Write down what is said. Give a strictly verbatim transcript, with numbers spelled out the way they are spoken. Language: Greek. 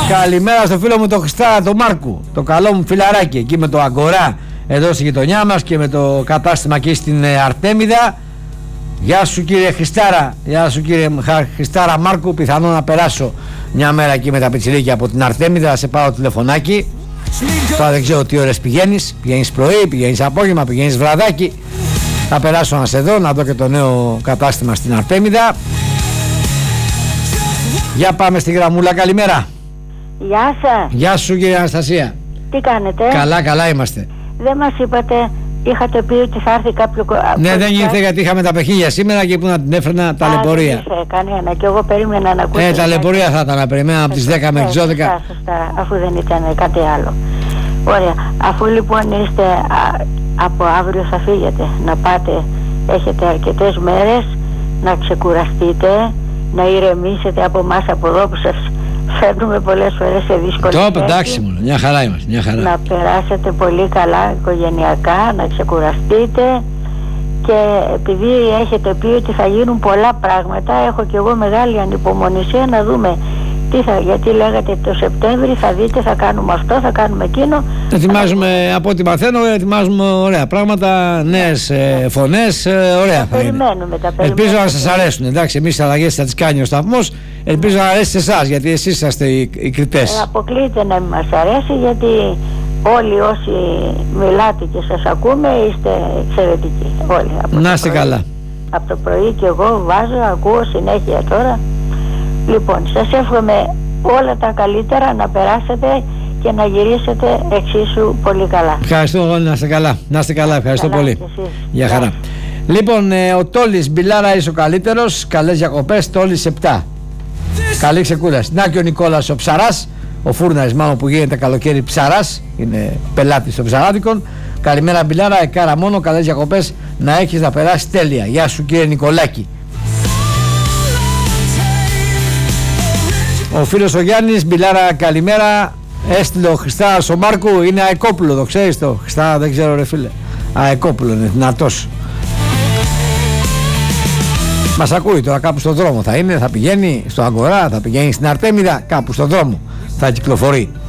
Καλημέρα στο φίλο μου το Χριστάρα, το Μάρκου, το καλό μου φιλαράκι, εκεί με το Αγκορά, εδώ στη γειτονιά μας και με το κατάστημα εκεί στην Αρτέμιδα. Γεια σου κύριε Χριστάρα, γεια σου κύριε Χριστάρα Μάρκου, πιθανό να περάσω μια μέρα εκεί με τα πιτσιρίκια από την Αρτέμιδα, να σε πάρω τηλεφωνάκι. Τώρα δεν ξέρω τι ώρες πηγαίνεις, πηγαίνεις πρωί, πηγαίνεις απόγευμα, πηγαίνεις βραδάκι. Θα περάσω να σε δω, να δω και το νέο κατάστημα στην Αρτέμιδα. Για πάμε στη γραμμούλα, καλημέρα. Γεια σας. Γεια σου κύριε Αναστασία. Τι κάνετε? Καλά, καλά είμαστε. Δεν μας είπατε, είχατε πει ότι θα έρθει κάποιο... Ναι, δεν ήρθε γιατί είχαμε τα παιχνίδια σήμερα και που να την έφερνα ταλαιπωρία. Δεν ήρθε κανένα και εγώ περίμενα να ακούσω. Ε, ταλαιπωρία θα ήταν να περιμένω από τις δέκα μέχρι τις δώδεκα. Σωστά, σωστά, αφού δεν ήταν κάτι άλλο. Ωραία, αφού λοιπόν είστε α, από αύριο θα φύγετε, να πάτε, έχετε αρκετές μέρες να ξεκουραστείτε, να ηρεμήσετε από εμάς από εδώ που σας φέρνουμε πολλές φορές σε δύσκολη θέση. Το εντάξει μόνο, μια χαρά είμαστε, μια χαρά. Να περάσετε πολύ καλά οικογενειακά, να ξεκουραστείτε και επειδή έχετε πει ότι θα γίνουν πολλά πράγματα, έχω και εγώ μεγάλη ανυπομονησία να δούμε τι θα, γιατί λέγατε το Σεπτέμβρη θα δείτε, θα κάνουμε αυτό, θα κάνουμε εκείνο. Ετοιμάζουμε, από ό,τι μαθαίνω, ετοιμάζουμε ωραία πράγματα, νέες ε, φωνές, ε, ωραία τα θα περιμένουμε, είναι. τα περιμένουμε. Ελπίζω να σας αρέσουν, εντάξει, εμείς τις αλλαγές θα τις κάνει ο σταθμός, ελπίζω να αρέσει σε εσάς, γιατί εσείς είσαστε οι, οι κριτές. Ε, αποκλείται να μην μας αρέσει, γιατί όλοι όσοι μιλάτε και σας ακούμε είστε εξαιρετικοί, όλοι. Από να είστε καλά. Από το πρωί και εγώ βάζω, ακούω συνέχεια τώρα. Λοιπόν, σας εύχομαι όλα τα καλύτερα, να περάσετε και να γυρίσετε εξίσου πολύ καλά. Ευχαριστώ, να είστε καλά. Να είστε καλά, ευχαριστώ καλά, πολύ. Γεια χαρά. Λοιπόν, ε, ο Τόλης Μπιλάρα είσαι ο καλύτερος. Καλές διακοπές, Τόλης επτά. Καλή ξεκούραση. Να και ο Νικόλας ο Ψαράς, ο Φούρναρης μάλλον που γίνεται καλοκαίρι Ψαράς, είναι πελάτης των ψαράδικων. Καλημέρα Μπιλάρα, εκάρα μόνο, καλές διακοπές, να έχεις να περάσει τέλεια. Γεια σου κύριε Νικολάκη. Ο φίλος ο Γιάννης, Μπιλάρα καλημέρα, έστειλε ο Χριστάρας ο Μάρκου, είναι αεκόπουλο, το ξέρεις το Χριστάρα, δεν ξέρω ρε φίλε, αεκόπουλο είναι, δυνατός. Μας ακούει τώρα, κάπου στον δρόμο θα είναι, θα πηγαίνει στο Αγκορά, θα πηγαίνει στην Αρτέμιδα, κάπου στον δρόμο θα κυκλοφορεί.